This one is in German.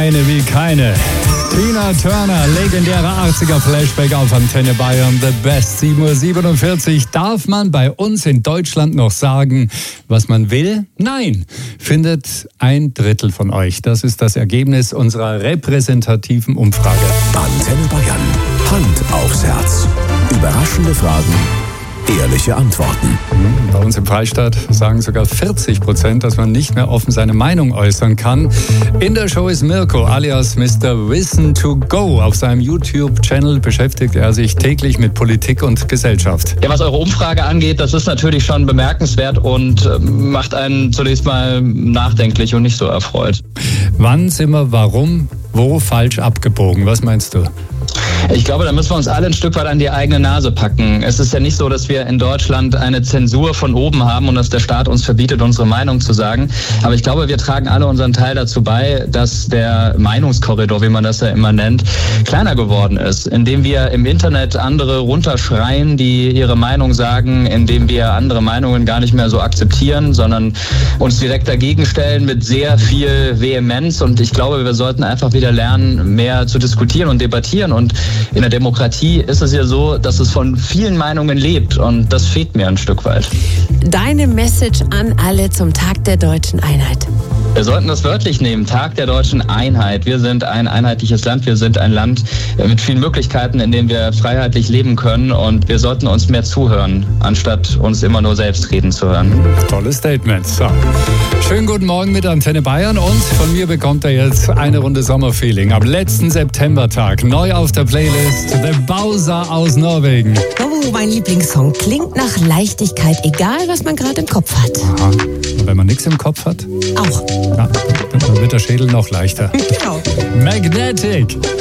Eine wie keine. Tina Turner, legendäre 80er-Flashback auf Antenne Bayern, The Best, 7:47 Uhr. Darf man bei uns in Deutschland noch sagen, was man will? Nein, findet 1/3 von euch. Das ist das Ergebnis unserer repräsentativen Umfrage. Antenne Bayern, Hand aufs Herz. Überraschende Fragen, ehrliche Antworten. Bei uns im Freistaat sagen sogar 40%, dass man nicht mehr offen seine Meinung äußern kann. In der Show ist Mirko alias Mr. Wissen to Go. Auf seinem YouTube-Channel beschäftigt er sich täglich mit Politik und Gesellschaft. Ja, was eure Umfrage angeht, das ist natürlich schon bemerkenswert und macht einen zunächst mal nachdenklich und nicht so erfreut. Wann sind wir, warum, wo falsch abgebogen? Was meinst du? Ich glaube, da müssen wir uns alle ein Stück weit an die eigene Nase packen. Es ist ja nicht so, dass wir in Deutschland eine Zensur von oben haben und dass der Staat uns verbietet, unsere Meinung zu sagen. Aber ich glaube, wir tragen alle unseren Teil dazu bei, dass der Meinungskorridor, wie man das ja immer nennt, kleiner geworden ist. Indem wir im Internet andere runterschreien, die ihre Meinung sagen, indem wir andere Meinungen gar nicht mehr so akzeptieren, sondern uns direkt dagegen stellen mit sehr viel Vehemenz. Und ich glaube, wir sollten einfach wieder lernen, mehr zu diskutieren und debattieren. Und in der Demokratie ist es ja so, dass es von vielen Meinungen lebt und das fehlt mir ein Stück weit. Deine Message an alle zum Tag der deutschen Einheit. Wir sollten das wörtlich nehmen, Tag der deutschen Einheit. Wir sind ein einheitliches Land, wir sind ein Land mit vielen Möglichkeiten, in dem wir freiheitlich leben können und wir sollten uns mehr zuhören, anstatt uns immer nur selbst reden zu hören. Tolles Statement. So. Schönen guten Morgen mit Antenne Bayern und von mir bekommt er jetzt eine Runde Sommerfeeling. Am letzten Septembertag neu auf der Playlist The Bowser aus Norwegen. Oh, mein Lieblingssong klingt nach Leichtigkeit, egal was man gerade im Kopf hat. Aha. Und wenn man nichts im Kopf hat? Auch. Ja, dann wird der Schädel noch leichter. Genau. Magnetic.